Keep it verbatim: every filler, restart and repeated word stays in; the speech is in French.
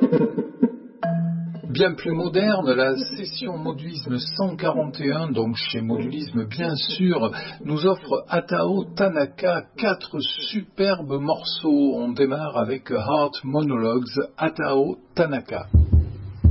Bien plus moderne, la session Modulisme cent quarante et un, donc chez Modulisme bien sûr, nous offre Hatao Tanaka quatre superbes morceaux. On démarre avec Heart Monologues, Hatao Tanaka.